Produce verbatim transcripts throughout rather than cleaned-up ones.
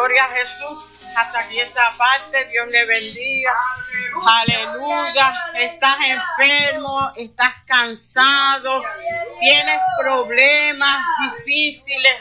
gloria a Jesús. Hasta aquí esta parte, Dios le bendiga. Aleluya. Estás enfermo, estás cansado, tienes problemas difíciles,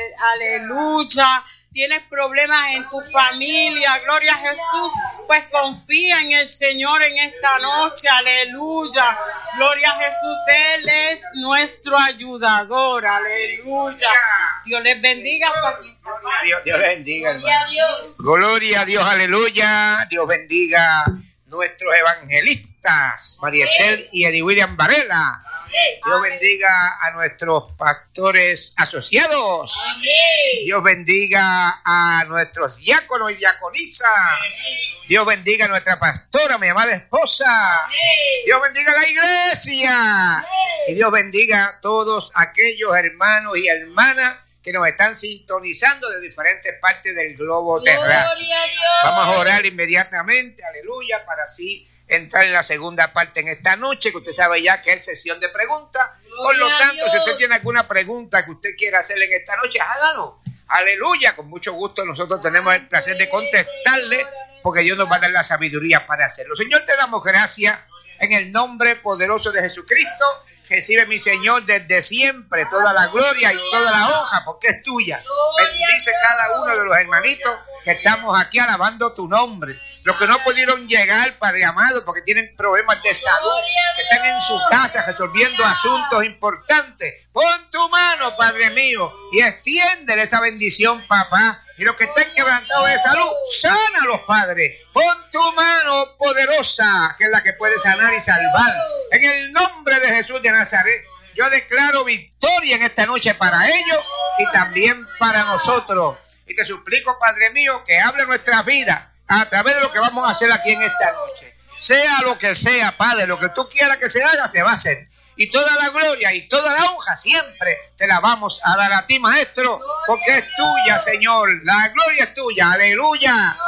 aleluya. Tienes problemas en tu familia, gloria a Jesús, pues confía en el Señor en esta noche, aleluya, gloria a Jesús, Él es nuestro ayudador, aleluya. Dios les bendiga. Dios, Dios les bendiga, hermano. Gloria a Dios, aleluya. Dios bendiga nuestros evangelistas, María Estel y Eddie William Varela. Dios bendiga a nuestros pastores asociados. Dios bendiga a nuestros diáconos y diaconisas. Dios bendiga a nuestra pastora, mi amada esposa. Dios bendiga a la iglesia. Y Dios bendiga a todos aquellos hermanos y hermanas que nos están sintonizando de diferentes partes del globo terráqueo. Vamos a orar inmediatamente, aleluya, para así entrar en la segunda parte en esta noche, que usted sabe ya que es sesión de preguntas. Por lo tanto, si usted tiene alguna pregunta que usted quiera hacerle en esta noche, hágalo. Aleluya, con mucho gusto nosotros tenemos el placer de contestarle, porque Dios nos va a dar la sabiduría para hacerlo. Señor, te damos gracias en el nombre poderoso de Jesucristo. Recibe, mi Señor, desde siempre toda la gloria y toda la honra, porque es tuya. Bendice cada uno de los hermanitos que estamos aquí alabando tu nombre. Los que no pudieron llegar, Padre amado, porque tienen problemas de salud, que están en su casa resolviendo asuntos importantes. Pon tu mano, Padre mío, y extiende esa bendición, papá. Y los que estén quebrantados de salud, sánalos, Padre. Pon tu mano poderosa, que es la que puede sanar y salvar. En el nombre de Jesús de Nazaret, yo declaro victoria en esta noche para ellos y también para nosotros. Y te suplico, Padre mío, que hable nuestra vida a través de lo que vamos a hacer aquí en esta noche. Sea lo que sea, Padre, lo que tú quieras que se haga, se va a hacer. Y toda la gloria y toda la honra siempre te la vamos a dar a ti, Maestro, porque es tuya, Señor. La gloria es tuya. Aleluya.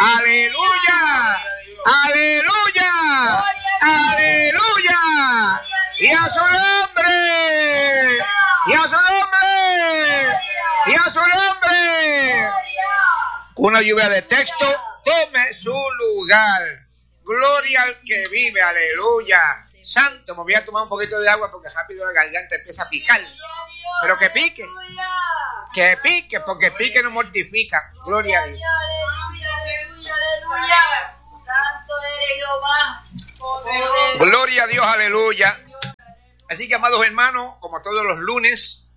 Aleluya. Aleluya. Aleluya. Y a su nombre. Y a su nombre. Y a su nombre. Una lluvia de texto tome su lugar. Gloria al que vive, aleluya. Santo, me voy a tomar un poquito de agua porque rápido la garganta empieza a picar. Pero que pique, que pique, porque pique no mortifica. Gloria a Dios. Gloria a Dios, aleluya. Así que, amados hermanos, como todos los lunes,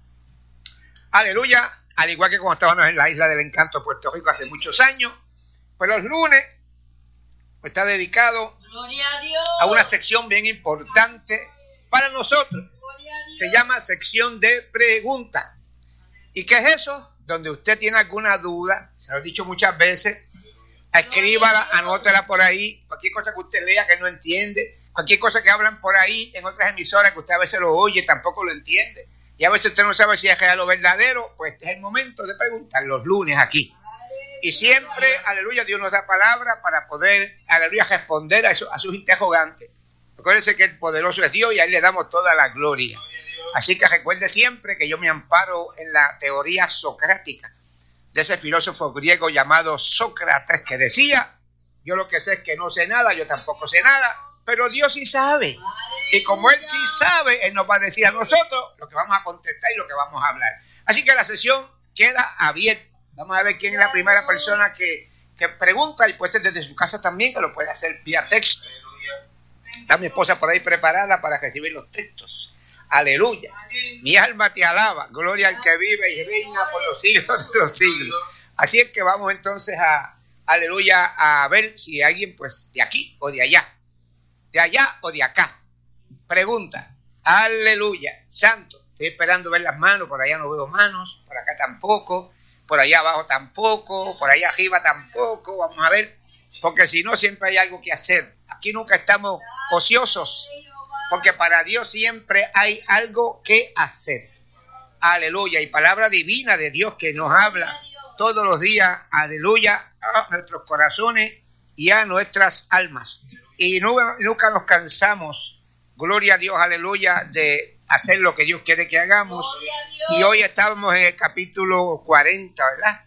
aleluya, al igual que cuando estábamos en la isla del encanto de Puerto Rico hace muchos años, pues los lunes está dedicado a una sección bien importante para nosotros. Se llama sección de preguntas. ¿Y qué es eso? Donde usted tiene alguna duda, se lo he dicho muchas veces, escríbala, anótela por ahí, cualquier cosa que usted lea que no entiende, cualquier cosa que hablan por ahí en otras emisoras que usted a veces lo oye, tampoco lo entiende, y a veces usted no sabe si es real o verdadero, pues este es el momento de preguntar los lunes aquí. Y siempre, aleluya, Dios nos da palabra para poder, aleluya, responder a, eso, a sus interrogantes. Recuérdense que el poderoso es Dios y a Él le damos toda la gloria. Así que recuerde siempre que yo me amparo en la teoría socrática de ese filósofo griego llamado Sócrates, que decía, yo lo que sé es que no sé nada, yo tampoco sé nada, pero Dios sí sabe. Y como Él sí sabe, Él nos va a decir a nosotros lo que vamos a contestar y lo que vamos a hablar. Así que la sesión queda abierta. Vamos a ver quién es la primera persona que, que pregunta, y puede ser desde su casa también, que lo puede hacer vía texto. Está mi esposa por ahí preparada para recibir los textos. Aleluya. Mi alma te alaba. Gloria al que vive y reina por los siglos de los siglos. Así es que vamos entonces a, aleluya, a ver si alguien, pues, de aquí o de allá. De allá o de acá. Pregunta. Aleluya. Santo. Estoy esperando ver las manos. Por allá no veo manos. Por acá tampoco. Por allá abajo tampoco, por allá arriba tampoco, vamos a ver, porque si no siempre hay algo que hacer. Aquí nunca estamos ociosos, porque para Dios siempre hay algo que hacer. Aleluya, y palabra divina de Dios que nos habla todos los días, aleluya, a nuestros corazones y a nuestras almas. Y nunca, nunca nos cansamos, gloria a Dios, aleluya, de hacer lo que Dios quiere que hagamos. Y hoy estábamos en el capítulo cuarenta, ¿verdad?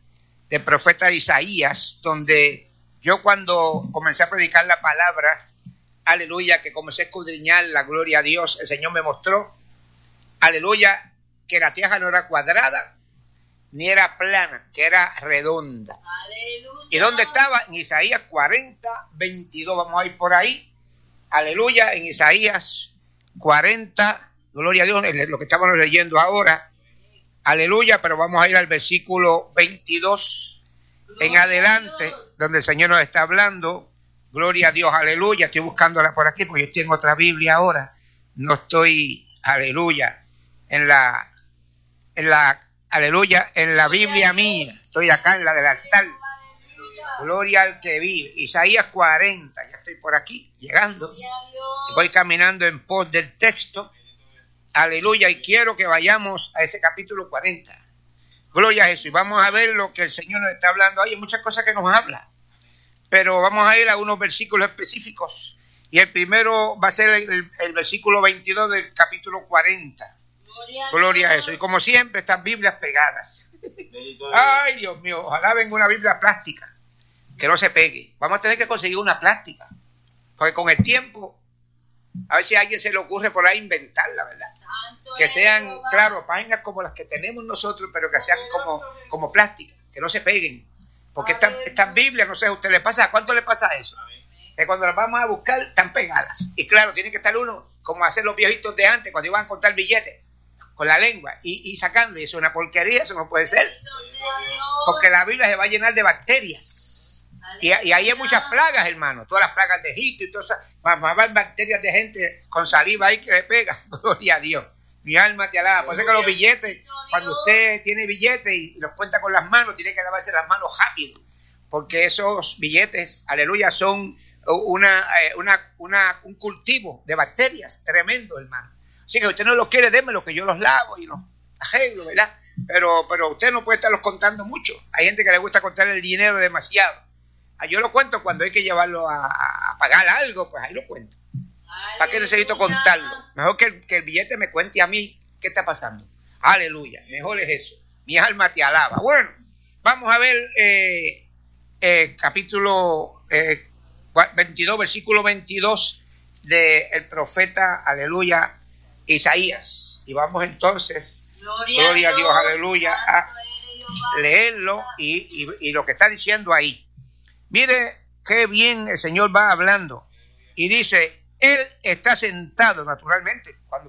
del profeta Isaías, donde yo cuando comencé a predicar la palabra, aleluya, que comencé a escudriñar la gloria a Dios, el Señor me mostró, aleluya, que la tierra no era cuadrada, ni era plana, que era redonda. Aleluya. ¿Y dónde estaba? En Isaías cuarenta, veintidós, vamos a ir por ahí, aleluya, en Isaías cuarenta, gloria a Dios, lo que estamos leyendo ahora, aleluya, pero vamos a ir al versículo veintidós en adelante, donde el Señor nos está hablando. Gloria a Dios, aleluya. Estoy buscándola por aquí porque yo estoy en otra Biblia ahora. No estoy, aleluya, en la, en la, aleluya, en la Biblia mía. Estoy acá en la del altar. Gloria al que vive. Isaías cuarenta, ya estoy por aquí, llegando. Voy caminando en pos del texto. Aleluya, y quiero que vayamos a ese capítulo cuarenta. Gloria a Jesús. Y vamos a ver lo que el Señor nos está hablando. Hay muchas cosas que nos habla, pero vamos a ir a unos versículos específicos. Y el primero va a ser el, el, el versículo veintidós del capítulo cuarenta. Gloria, Gloria a Jesús. Y como siempre, estas Biblias pegadas. Ay, Dios mío, ojalá venga una Biblia plástica, que no se pegue. Vamos a tener que conseguir una plástica, porque con el tiempo, a ver si a alguien se le ocurre por ahí inventarla, ¿verdad? Que sean, claro, páginas como las que tenemos nosotros, pero que sean como, como plásticas, que no se peguen. Porque estas esta Biblias, no sé, ¿a usted le pasa? ¿A cuánto le pasa eso? Que cuando las vamos a buscar, están pegadas. Y claro, tiene que estar uno, como hacer los viejitos de antes, cuando iban a contar billetes, con la lengua, y, y sacando. Y eso es una porquería, eso no puede ser. Porque la Biblia se va a llenar de bacterias. Y, y ahí hay muchas plagas, hermano. Todas las plagas de Egipto y todas esas. Más, más bacterias de gente con saliva ahí que le pega. Gloria a Dios. Mi alma te alaba. Por eso que los billetes, cuando usted tiene billetes y los cuenta con las manos, tiene que lavarse las manos rápido. Porque esos billetes, aleluya, son una, una, una, un cultivo de bacterias tremendo, hermano. Así que usted no los quiere, démelo, que yo los lavo y los arreglo, ¿verdad? Pero, pero usted no puede estarlos contando mucho. Hay gente que le gusta contar el dinero demasiado. Yo lo cuento cuando hay que llevarlo a, a pagar algo, pues ahí lo cuento. ¿Para qué necesito contarlo? Mejor que el, que el billete me cuente a mí qué está pasando. Aleluya, mejor es eso. Mi alma te alaba. Bueno, vamos a ver eh, eh, capítulo eh, veintidós, versículo veintidós del profeta, aleluya, Isaías. Y vamos entonces, gloria, gloria a Dios, Dios, aleluya, a leerlo y, y, y lo que está diciendo ahí. Mire qué bien el Señor va hablando. Y dice, Él está sentado, naturalmente. Cuando